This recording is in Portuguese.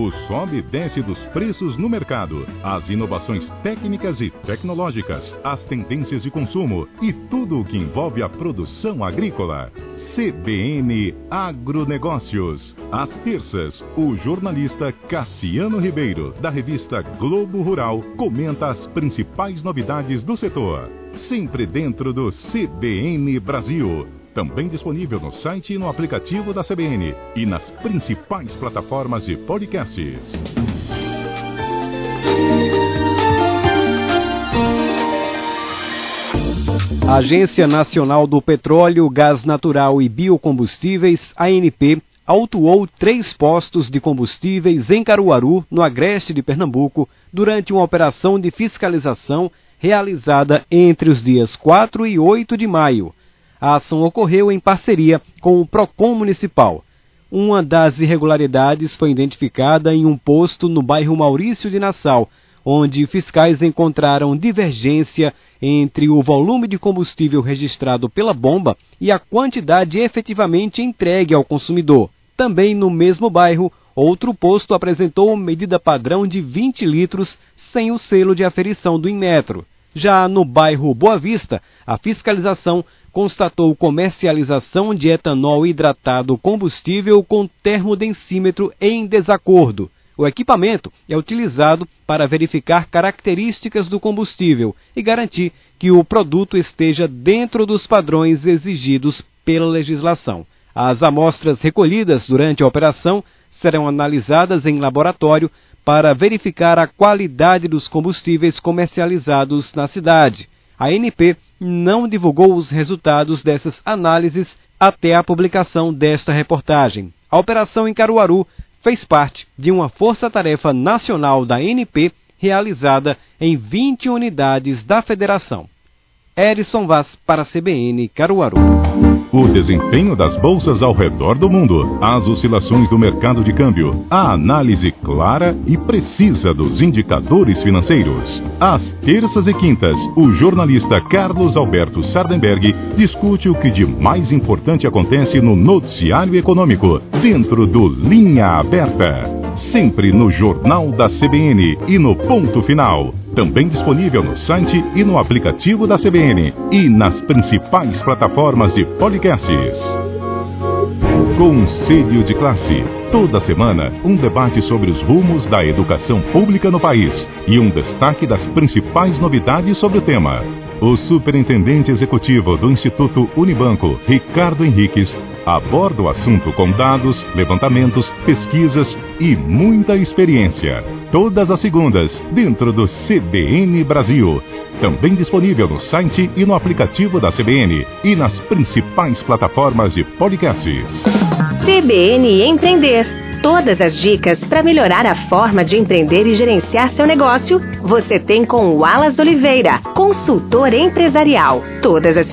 O sobe e desce dos preços no mercado, as inovações técnicas e tecnológicas, as tendências de consumo e tudo o que envolve a produção agrícola. CBN Agronegócios. Às terças, o jornalista Cassiano Ribeiro, da revista Globo Rural, comenta as principais novidades do setor. Sempre dentro do CBN Brasil. Também disponível no site e no aplicativo da CBN e nas principais plataformas de podcasts. A Agência Nacional do Petróleo, Gás Natural e Biocombustíveis, ANP, autuou 3 postos de combustíveis em Caruaru, no agreste de Pernambuco, durante uma operação de fiscalização realizada entre os dias 4 e 8 de maio. A ação ocorreu em parceria com o PROCON Municipal. Uma das irregularidades foi identificada em um posto no bairro Maurício de Nassau, onde fiscais encontraram divergência entre o volume de combustível registrado pela bomba e a quantidade efetivamente entregue ao consumidor. Também no mesmo bairro, outro posto apresentou medida padrão de 20 litros sem o selo de aferição do Inmetro. Já no bairro Boa Vista, a fiscalização constatou comercialização de etanol hidratado combustível com termodensímetro em desacordo. O equipamento é utilizado para verificar características do combustível e garantir que o produto esteja dentro dos padrões exigidos pela legislação. As amostras recolhidas durante a operação serão analisadas em laboratório para verificar a qualidade dos combustíveis comercializados na cidade. A ANP não divulgou os resultados dessas análises até a publicação desta reportagem. A operação em Caruaru fez parte de uma força-tarefa nacional da ANP realizada em 20 unidades da federação. Erison Vaz para a CBN Caruaru. O desempenho das bolsas ao redor do mundo, as oscilações do mercado de câmbio, a análise clara e precisa dos indicadores financeiros. Às terças e quintas, o jornalista Carlos Alberto Sardenberg discute o que de mais importante acontece no noticiário econômico, dentro do Linha Aberta. Sempre no Jornal da CBN e no Ponto Final. Também disponível no site e no aplicativo da CBN e nas principais plataformas de podcasts. Conselho de Classe. Toda semana, um debate sobre os rumos da educação pública no país e um destaque das principais novidades sobre o tema. O superintendente executivo do Instituto Unibanco, Ricardo Henriques, aborda o assunto com dados, levantamentos, pesquisas e muita experiência. Todas as segundas, dentro do CBN Brasil. Também disponível no site e no aplicativo da CBN e nas principais plataformas de podcasts. CBN Empreender. Todas as dicas para melhorar a forma de empreender e gerenciar seu negócio, você tem com o Wallace Oliveira, consultor empresarial. Todas as